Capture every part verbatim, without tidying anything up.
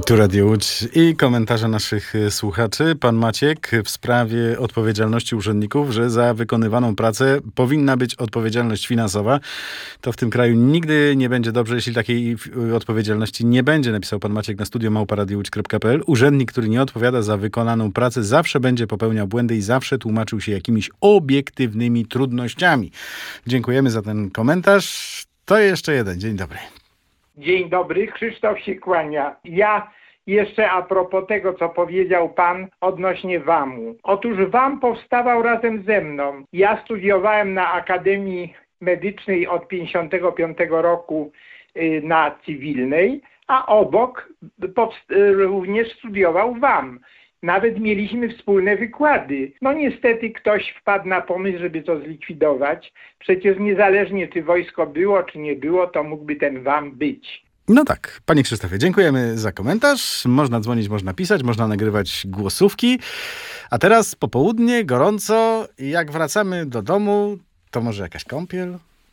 Tu Radio Łódź i komentarze naszych słuchaczy. Pan Maciek w sprawie odpowiedzialności urzędników, że za wykonywaną pracę powinna być odpowiedzialność finansowa. To w tym kraju nigdy nie będzie dobrze, jeśli takiej odpowiedzialności nie będzie, napisał pan Maciek na studio małpa radio łódź kropka pe el. Urzędnik, który nie odpowiada za wykonaną pracę, zawsze będzie popełniał błędy i zawsze tłumaczył się jakimiś obiektywnymi trudnościami. Dziękujemy za ten komentarz. To jeszcze jeden. Dzień dobry. Dzień dobry, Krzysztof się kłania. Ja jeszcze a propos tego, co powiedział pan odnośnie wamu. Otóż WAM powstawał razem ze mną. Ja studiowałem na Akademii Medycznej od pięćdziesiątego piątego roku y, na cywilnej, a obok powst- y, również studiował WAM. Nawet mieliśmy wspólne wykłady. No niestety ktoś wpadł na pomysł, żeby to zlikwidować. Przecież niezależnie czy wojsko było, czy nie było, to mógłby ten WAM być. No tak, panie Krzysztofie, dziękujemy za komentarz. Można dzwonić, można pisać, można nagrywać głosówki. A teraz popołudnie, gorąco. Jak wracamy do domu, to może jakaś kąpiel?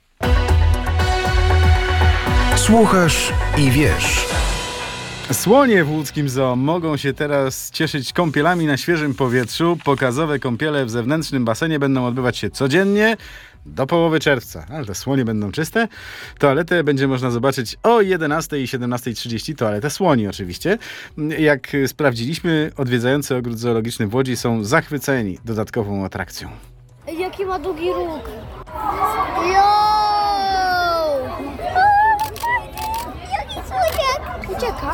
Słuchasz i wiesz. Słonie w łódzkim zoo mogą się teraz cieszyć kąpielami na świeżym powietrzu. Pokazowe kąpiele w zewnętrznym basenie będą odbywać się codziennie do połowy czerwca. Ale te słonie będą czyste. Toaletę będzie można zobaczyć o jedenastej i siedemnastej trzydzieści. Toaletę słoni oczywiście. Jak sprawdziliśmy, odwiedzający ogród zoologiczny w Łodzi są zachwyceni dodatkową atrakcją. Jaki ma długi róg. Jo! Jaki słodziak! Ucieka,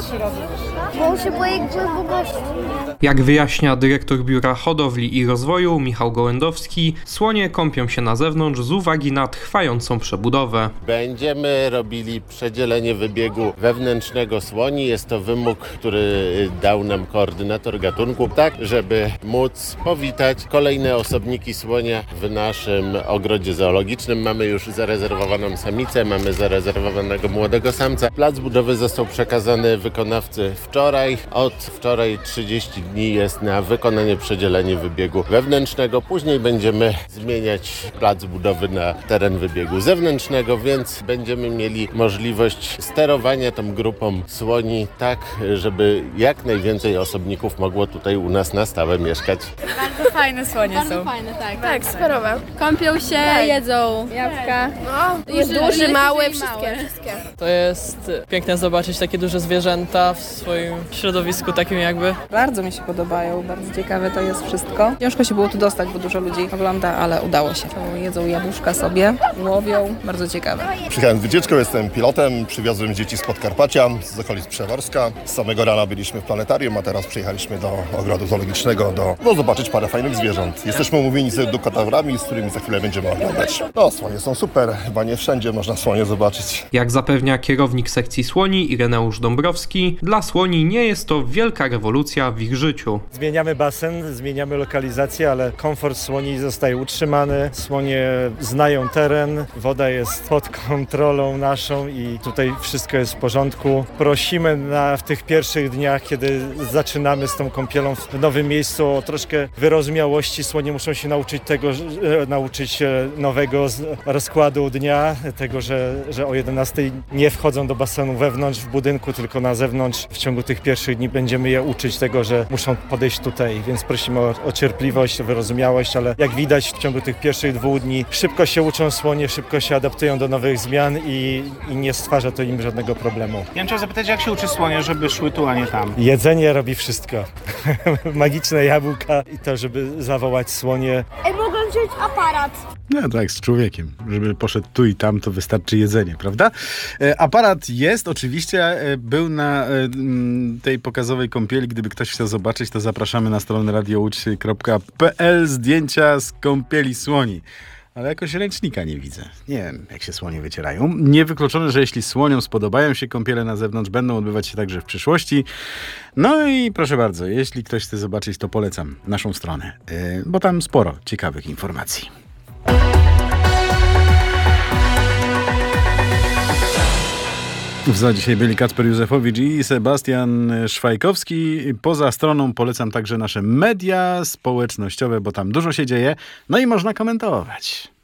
bo on się boi głębokości. Jak wyjaśnia dyrektor Biura Hodowli i Rozwoju Michał Gołędowski, słonie kąpią się na zewnątrz z uwagi na trwającą przebudowę. Będziemy robili przedzielenie wybiegu wewnętrznego słoni. Jest to wymóg, który dał nam koordynator gatunku, tak żeby móc powitać kolejne osobniki słonia w naszym ogrodzie zoologicznym. Mamy już zarezerwowaną samicę, mamy zarezerwowanego młodego samca. Plac budowy został przekazany wykonawcy wczoraj. Od wczoraj trzydzieści dni jest na wykonanie przedzielenia wybiegu wewnętrznego. Później będziemy zmieniać plac budowy na teren wybiegu zewnętrznego, więc będziemy mieli możliwość sterowania tą grupą słoni tak, żeby jak najwięcej osobników mogło tutaj u nas na stałe mieszkać. Bardzo fajne słonie Bardzo są. fajne, tak. Tak, superowe. Kąpią się, Tak. jedzą jabłka. No, jest duży, mały, wszystkie. małe. wszystkie. To jest piękne zobaczyć takie duże zwierzęta w swoim środowisku takim jakby. Bardzo mi się podobają, bardzo ciekawe to jest wszystko. Ciężko się było tu dostać, bo dużo ludzi ogląda, ale udało się. Jedzą jabłuszka sobie, łowią, bardzo ciekawe. Przyjechałem z wycieczką, jestem pilotem, przywiozłem dzieci z Podkarpacia, z okolic Przeworska. Z samego rana byliśmy w planetarium, a teraz przyjechaliśmy do ogrodu zoologicznego, do no, zobaczyć parę fajnych zwierząt. Jesteśmy umówieni z edukataurami, z którymi za chwilę będziemy oglądać. No, słonie są super, chyba nie wszędzie można słonie zobaczyć. Jak zapewnia kierownik sekcji słoni Ireneusz Dąbrowski, dla słoni nie jest to wielka rewolucja w ich życiu. Zmieniamy basen, zmieniamy lokalizację, ale komfort słoni zostaje utrzymany. Słonie znają teren, woda jest pod kontrolą naszą i tutaj wszystko jest w porządku. Prosimy na, w tych pierwszych dniach, kiedy zaczynamy z tą kąpielą w nowym miejscu, o troszkę wyrozumiałości. Słonie muszą się nauczyć tego, że, nauczyć się nowego rozkładu dnia, tego, że, że o jedenastej nie wchodzą do basenu wewnątrz w budynku, tylko na zewnątrz. W ciągu tych pierwszych dni będziemy je uczyć tego, że muszą podejść tutaj, więc prosimy o, o cierpliwość, o wyrozumiałość, ale jak widać w ciągu tych pierwszych dwóch dni szybko się uczą słonie, szybko się adaptują do nowych zmian i, i nie stwarza to im żadnego problemu. Ja bym chciał zapytać, jak się uczy słonie, żeby szły tu, a nie tam? Jedzenie robi wszystko. Magiczne jabłka i to, żeby zawołać słonie. Ej, mogą wziąć aparat. No tak, z człowiekiem. Żeby poszedł tu i tam, to wystarczy jedzenie, prawda? E, aparat jest, oczywiście e, był na e, tej pokazowej kąpieli. Gdyby ktoś chciał zobaczyć, to zapraszamy na stronę radio łódź kropka pe el. Zdjęcia z kąpieli słoni. Ale jakoś ręcznika nie widzę. Nie wiem, jak się słonie wycierają. Niewykluczone, że jeśli słoniom spodobają się kąpiele na zewnątrz, będą odbywać się także w przyszłości. No i proszę bardzo, jeśli ktoś chce zobaczyć, to polecam naszą stronę, yy, bo tam sporo ciekawych informacji. W zoo dzisiaj byli Kacper Józefowicz i Sebastian Szwajkowski. Poza stroną polecam także nasze media społecznościowe, bo tam dużo się dzieje, no i można komentować.